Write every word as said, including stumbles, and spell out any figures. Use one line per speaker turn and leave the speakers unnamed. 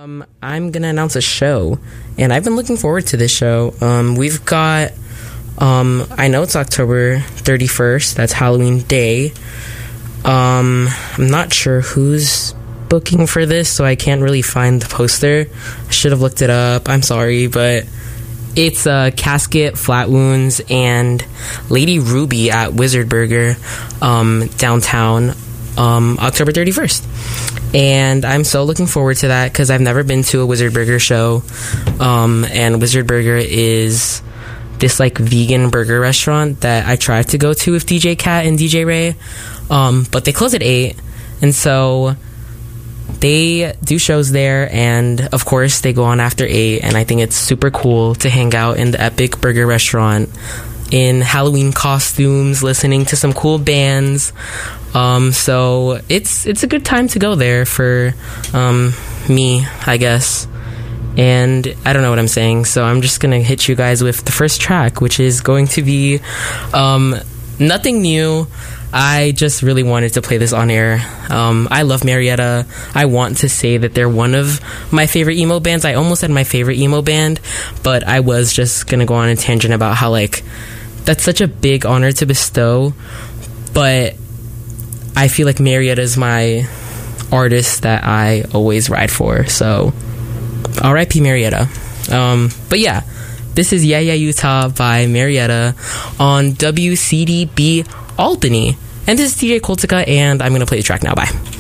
Um, I'm gonna announce a show, and I've been looking forward to this show. Um, we've got, um, I know it's October thirty-first. That's Halloween Day. Um, I'm not sure who's booking for this, so I can't really find the poster. I should have looked it up. I'm sorry, but it's uh, Casket, Flat Wounds, and Lady Ruby at Wizard Burger, um, downtown, um, October thirty-first. And I'm so looking forward to that because I've never been to a Wizard Burger show. Um, and Wizard Burger is this like vegan burger restaurant that I tried to go to with D J Cat and D J Ray. Um, but they close at eight. And so they do shows there. And of course, they go on after eight. And I think it's super cool to hang out in the Epic Burger restaurant in Halloween costumes, listening to some cool bands. Um, so it's it's a good time to go there for um, me, I guess. And I don't know what I'm saying, so I'm just gonna hit you guys with the first track, which is going to be um, nothing new. I just really wanted to play this on air. Um, I love Marietta. I want to say that they're one of my favorite emo bands. I almost said my favorite emo band, but I was just gonna go on a tangent about how like that's such a big honor to bestow, but I feel like Marietta is my artist that I always ride for. So, R I P Marietta. Um, but yeah, this is Yeah Yeah Utah by Marietta on W C D B Albany. And this is T J Koltica, and I'm going to play the track now. Bye.